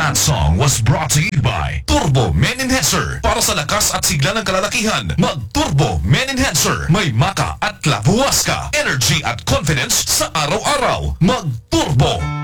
That song was brought to you by Turbo Men Enhancer. Para sa lakas at sigla ng kalalakihan, mag-Turbo Men Enhancer. May maka at labuwas ka. Energy at confidence sa araw-araw. Mag-Turbo